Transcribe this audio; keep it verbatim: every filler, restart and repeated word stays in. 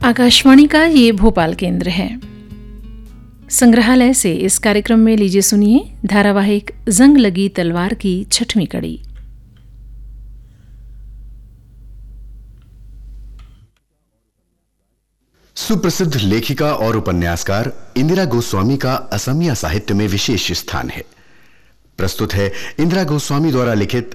आकाशवाणी का ये भोपाल केंद्र है। संग्रहालय से इस कार्यक्रम में लीजिए सुनिए धारावाहिक जंग लगी तलवार की छठवीं कड़ी। सुप्रसिद्ध लेखिका और उपन्यासकार इंदिरा गोस्वामी का असमिया साहित्य में विशेष स्थान है। प्रस्तुत है इंदिरा गोस्वामी द्वारा लिखित